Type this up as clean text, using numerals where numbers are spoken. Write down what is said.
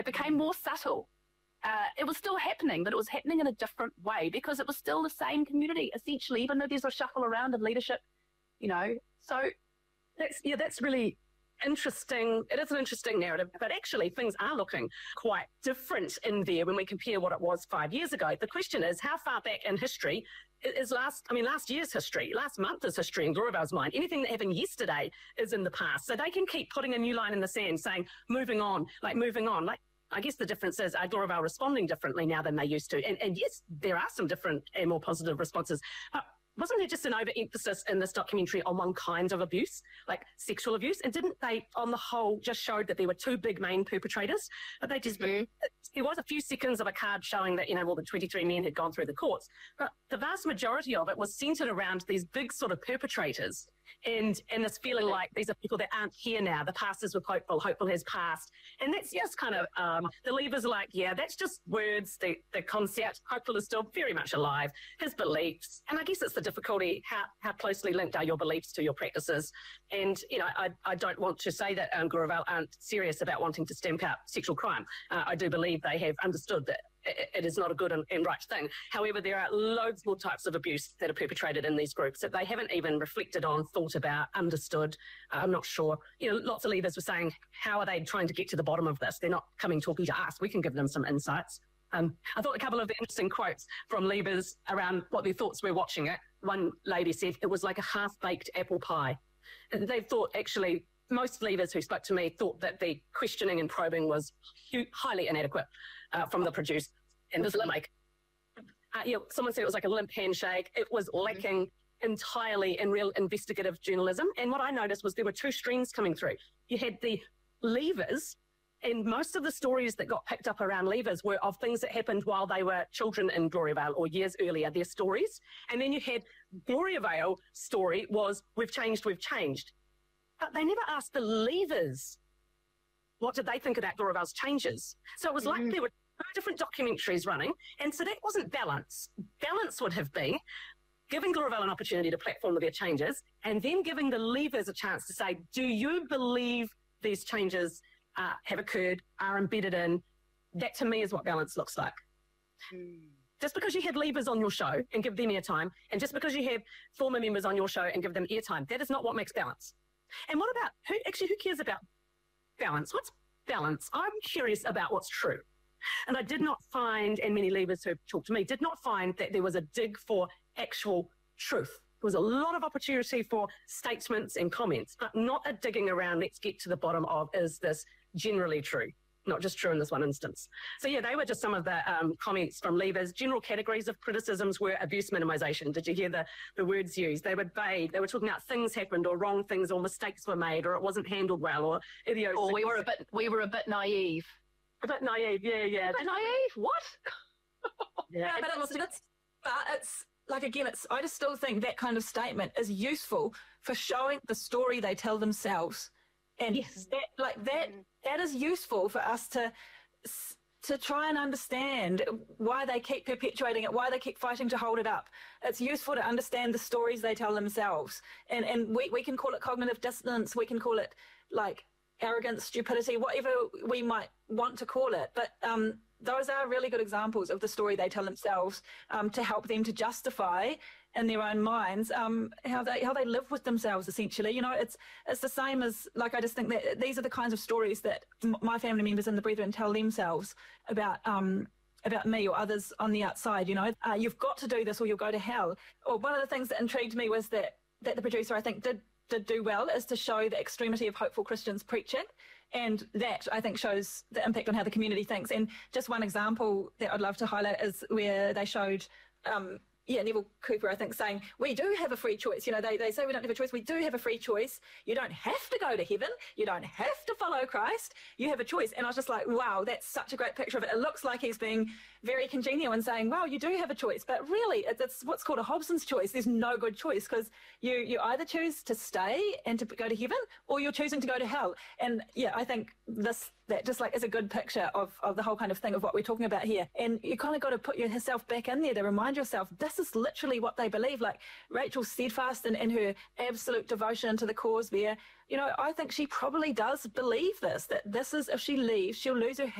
became more subtle. It was still happening, but it was happening in a different way because it was still the same community, essentially, even though there's a shuffle around of leadership, So that's really interesting. It is an interesting narrative, but actually things are looking quite different in there when we compare what it was 5 years ago. The question is, how far back in history is last year's history, last month's history in Gloriavel's mind? Anything that happened yesterday is in the past. So they can keep putting a new line in the sand saying, moving on. I guess the difference is Gloriavel responding differently now than they used to. And yes, there are some different and more positive responses. But wasn't there just an overemphasis in this documentary on one kind of abuse, like sexual abuse? And didn't they, on the whole, just showed that there were two big main perpetrators? But they just, there was a few seconds of a card showing that, the 23 men had gone through the courts. But the vast majority of it was centered around these big sort of perpetrators. And this feeling like these are people that aren't here now. The past is with Hopeful. Hopeful has passed. And that's just kind of, the Leavers are like, yeah, that's just words, the concept. Hopeful is still very much alive. His beliefs. And I guess it's the difficulty, how closely linked are your beliefs to your practices? And, I don't want to say that Gloriavel aren't serious about wanting to stamp out sexual crime. I do believe they have understood that it is not a good and right thing. However, there are loads more types of abuse that are perpetrated in these groups that they haven't even reflected on, thought about, understood. I'm not sure. Lots of leaders were saying, how are they trying to get to the bottom of this? They're not talking to us. We can give them some insights. I thought a couple of interesting quotes from leaders around what their thoughts were watching it. One lady said it was like a half-baked apple pie. And they thought, actually, most leaders who spoke to me thought that the questioning and probing was highly inadequate from the producers. And this someone said it was like a limp handshake. It was lacking entirely in real investigative journalism. And what I noticed was there were two streams coming through. You had the leavers, and most of the stories that got picked up around leavers were of things that happened while they were children in Gloriavel or years earlier, their stories. And then you had Gloriavel's story was, we've changed. But they never asked the leavers, what did they think about Gloriavel's changes? So it was like there were two different documentaries running. And so that wasn't balance. Balance would have been giving Gloriavel an opportunity to platform their changes and then giving the leavers a chance to say, do you believe these changes have occurred, are embedded in? That to me is what balance looks like. Just because you have leavers on your show and give them airtime, and just because you have former members on your show and give them airtime, that is not what makes balance. And what about, who cares about balance? What's balance? I'm curious about what's true. And I did not find, and many leavers who talked to me, did not find that there was a dig for actual truth. There was a lot of opportunity for statements and comments, but not a digging around, let's get to the bottom of, is this generally true? Not just true in this one instance. So yeah, they were just some of the comments from leavers. General categories of criticisms were abuse minimisation. Did you hear the words used? They were vague. They were talking about things happened or wrong things or mistakes were made or it wasn't handled well or idiosyncrasy. Or we were a bit naive. A bit naive, yeah. A bit naive? What? Yeah, but it's like, again, I just still think that kind of statement is useful for showing the story they tell themselves. And yes, that is useful for us to try and understand why they keep perpetuating it, why they keep fighting to hold it up. It's useful to understand the stories they tell themselves. And we can call it cognitive dissonance, we can call it like arrogance, stupidity, whatever we might want to call it. But those are really good examples of the story they tell themselves to help them to justify in their own minds how they live with themselves, essentially. It's the same as, like, I just think that these are the kinds of stories that my family members and the brethren tell themselves about me or others on the outside. You've got to do this or you'll go to hell. Or one of the things that intrigued me was that the producer, I think, did do well is to show the extremity of hopeful Christians preaching. And that, I think, shows the impact on how the community thinks. And just one example that I'd love to highlight is where they showed Neville Cooper, I think, saying, we do have a free choice. They say we don't have a choice. We do have a free choice. You don't have to go to heaven. You don't have to follow Christ. You have a choice. And I was just like, wow, that's such a great picture of it. It looks like he's being very congenial and saying, wow, you do have a choice. But really, it's what's called a Hobson's choice. There's no good choice because you either choose to stay and to go to heaven or you're choosing to go to hell. And yeah, I think that just like is a good picture of the whole kind of thing of what we're talking about here. And you kind of got to put yourself back in there to remind yourself, this is literally what they believe. Like Rachel steadfast in her absolute devotion to the cause there. I think she probably does believe this, that this is, if she leaves, she'll lose her